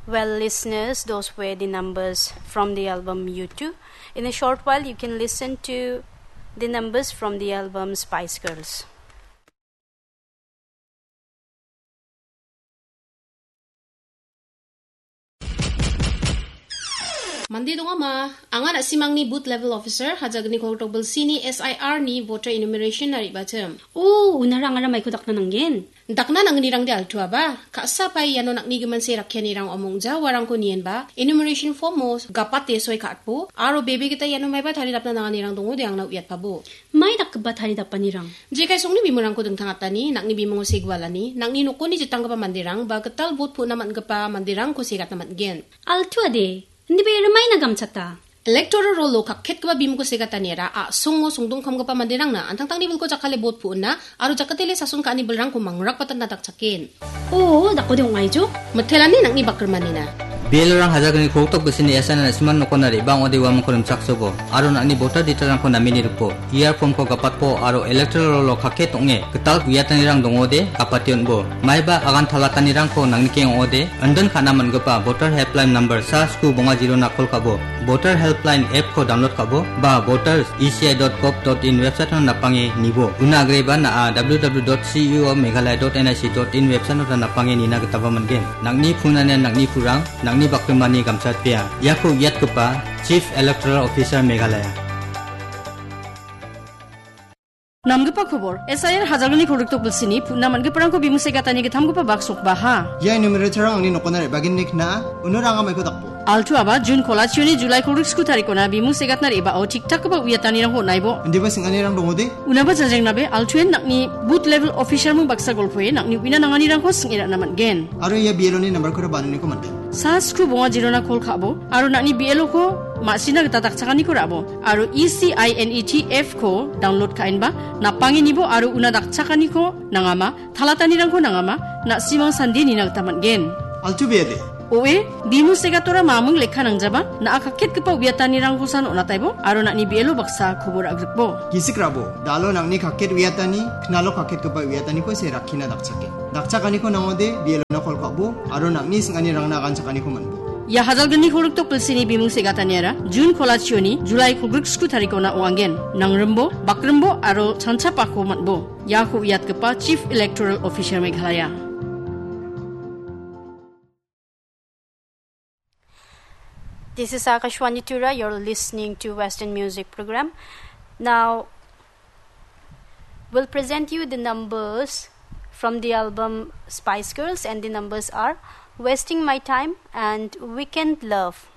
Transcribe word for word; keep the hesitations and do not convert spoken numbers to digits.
Well, listeners, those were the numbers from the album U two. In a short while, you can listen to the numbers from the album Spice Girls. Mandi dong ama, angan asimang ni booth level officer hajag ni kortobel sini S I R ni voter enumeration nari bacem. Oh, unarang ara may kudak na nanggin. Dakna nang nirang di altua ba? Kaasa pa yano nak ni gaman si rakyan nirang omong ja warang ko niyan ba? Enumeration form mo gapat tesoy kaatpo. Aro baby kita yano may ba thari dap na nang nirang dungo di ang nauyat pa bo. May nakaba thari dap pa nirang. Je kay song ni bimurang ko deng tangatani nak ni bimongo sigwala ni nak ni nuko ni jitang ka pa mandirang ba ketal vote po naman ka pa mandirang ko sigat naman gen. Altua de. Hindi ba ramay na gamsata? Electoral rolo kakket ka ba bimo ko sigata nira a sungo sungdong kam ka pa mandirang na antang tang nibul ko jakale bot po na aro jakatele sa sung ka ni belrang ko mangrak patan natak sakin. Oo, dako de ungay jo. Mathelani nang ni bakerman ni na. Bielorang hajagani koktok besini esana nasiman nokonari bang ode wam korum saksobo aro nakni voter detailrang ko namini rupo iar form ko gapat po aro electoral rolo kakket onge ketal guyatanirang dongode kapation bo maiba agan thalatanirang ko nangni keng ode andan khana mangapa voter helpline number sa sku bonga zero na kol kabo voter helpline app ko download kabo ba voters e c i dot gov dot in website no napange nibo una agreba na w w w dot c u o meghalaya dot n i c dot in website no napange nina kitaba mangen nangni phunane nangni phurang nangni bakrmani gamsat pia yaku yat kupa Chief Electoral Officer Meghalaya Namgapa khobor S I R hajargani khoruktok bulsini puna mangeparang ko bimuse gatani ge thamgupa baksok baha ya enumerator angni nokonare baginnik na unuranga mai ko dakpo altu aba jun kolachuni julai khoruk sku tarikona bimuse gatnar eba o tiktak ba uyatani rang ho naibo ndiba singani rang dongode unaba jajeng nabe altuen nakni booth level officer mu baksa golpoe nakni wina nangani rang ko singira naman gen aro ya B L O ni number ko banani ko mande sa skru bonga jirona kol khabo aro nakni B L O ko masina gata takchakani ko rabo aro E C I N E T F ko download kain ba napangi nibo aro una dakchakani ko nangama thalatani rang ko nangama na simang sandi ni nagtaman gen altu bede oe bimu segatora mamung lekha nangjaba na akakket kepa wiatani rang kosan onataibo aro nakni B L O baksa khobor agrikbo gisikrabo dalo nangni kakket wiatani knalo kakket kepa wiatani ko se rakhina dakchake dakchakani ko nangode B L O na kol kabo aro nakni singani rang na ganchakani ko manbo ya hajalgani khoruktok pilsini bimung segataniara jun kolachioni julai khogrukskku tarikona oangen nangrembo bakrembo aro chanchapa ko matbo ya khu yat kepa Chief Electoral Officer Meghalaya. This is Akashwani Tura. You're listening to Western Music Program. Now, we'll present you the numbers from the album Spice Girls, and the numbers are Wasting My Time and Weekend Love.